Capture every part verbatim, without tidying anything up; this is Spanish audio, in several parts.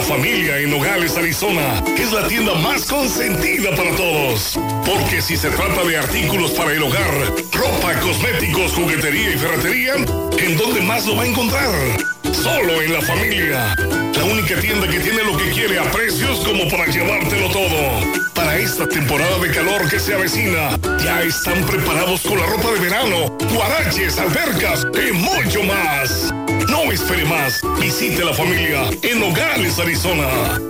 familia en Nogales, Arizona, es la tienda más consentida para todos. Porque si se trata de artículos para el hogar, ropa, cosméticos, juguetería y ferretería, ¿en dónde más lo va a encontrar? Solo en La Familia. La única tienda que tiene lo que quiere a precios como para llevártelo todo. Para esta temporada de calor que se avecina, ya están preparados con la ropa de verano, guaraches, albercas y mucho más. No espere más. Visite La Familia en Nogales, Arizona.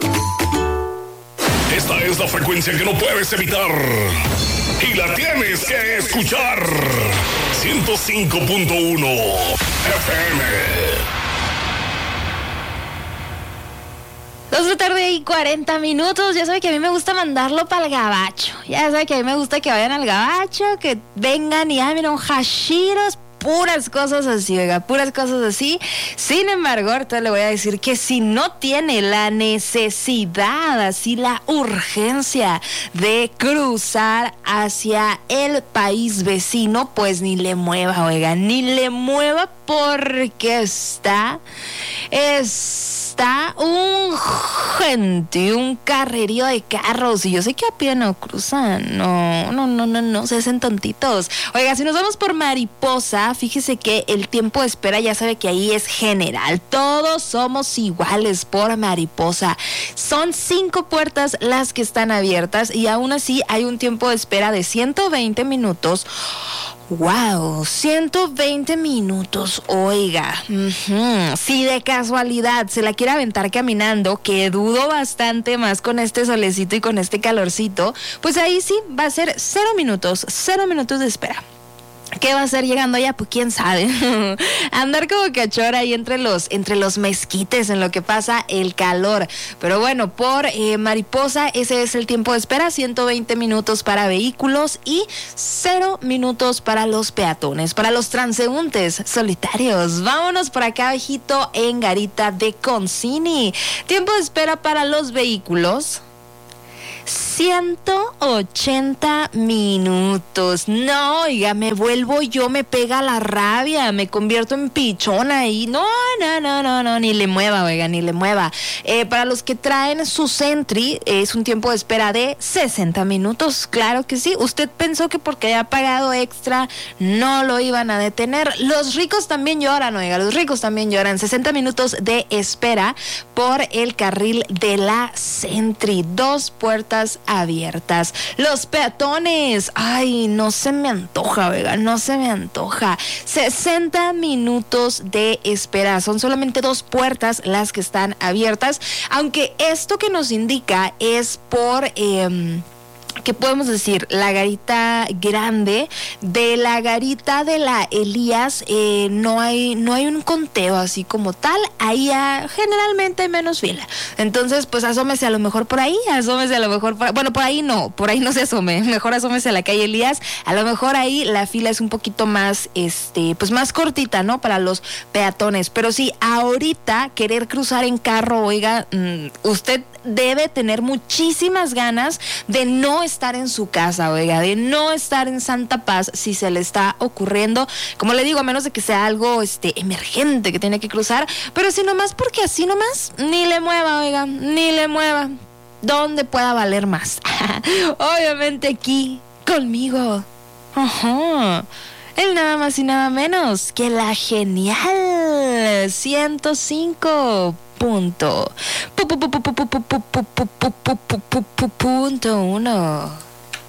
Esta es la frecuencia que no puedes evitar. Y la tienes que escuchar. ciento cinco punto uno F M. Dos de la tarde y cuarenta minutos. Ya sabe que a mí me gusta mandarlo para el gabacho. Ya sabe que a mí me gusta que vayan al gabacho, que vengan y, ah, mira, un hashiros. Puras cosas así, oiga, puras cosas así. Sin embargo, ahorita le voy a decir que si no tiene la necesidad, así la urgencia de cruzar hacia el país vecino, pues ni le mueva, oiga, ni le mueva porque está, está un gente, un carrerío de carros. Y yo sé que a pie no cruzan, no, no, no, no, no, se hacen tontitos. Oiga, si nos vamos por Mariposa, fíjese que el tiempo de espera ya sabe que ahí es general. Todos somos iguales por Mariposa. Son cinco puertas las que están abiertas y aún así hay un tiempo de espera de ciento veinte minutos. ¡Wow! ciento veinte minutos, oiga. Uh-huh. Si de casualidad se la quiere aventar caminando, que dudo bastante más con este solecito y con este calorcito, pues ahí sí va a ser cero minutos, cero minutos de espera. ¿Qué va a ser llegando allá? Pues quién sabe. Andar como cachorra ahí entre los, entre los mezquites en lo que pasa el calor. Pero bueno, por eh, Mariposa, ese es el tiempo de espera. ciento veinte minutos para vehículos y cero minutos para los peatones, para los transeúntes solitarios. Vámonos por acá, abajito, en Garita de Concini. Tiempo de espera para los vehículos. ciento ochenta minutos. No, oiga, me vuelvo yo, me pega la rabia, me convierto en pichona y no, no, no, no, no, ni le mueva, oiga, ni le mueva. Eh, para los que traen su Sentry, es un tiempo de espera de sesenta minutos. Claro que sí. Usted pensó que porque había pagado extra no lo iban a detener. Los ricos también lloran, oiga, los ricos también lloran. sesenta minutos de espera por el carril de la Sentry. Dos puertas abiertas. Los peatones, ay, no se me antoja, oiga, no se me antoja. sesenta minutos de espera, son solamente dos puertas las que están abiertas, aunque esto que nos indica es por... Eh, ¿qué podemos decir? La garita grande. De la garita de la Elías eh, no hay no hay un conteo así como tal. Ahí ah, generalmente hay menos fila. Entonces, pues asómese a lo mejor por ahí, asómese a lo mejor por, bueno, por ahí no, por ahí no se asome. Mejor asómese a la calle Elías. A lo mejor ahí la fila es un poquito más, este, pues más cortita, ¿no? Para los peatones. Pero sí, ahorita querer cruzar en carro, oiga, mmm, usted debe tener muchísimas ganas de no estar en su casa, oiga, de no estar en Santa Paz si se le está ocurriendo, como le digo, a menos de que sea algo este emergente que tiene que cruzar, pero si nomás porque así nomás, ni le mueva, oiga, ni le mueva, donde pueda valer más. Obviamente aquí, conmigo. Ajá. El nada más y nada menos que la genial ciento cinco punto punto uno.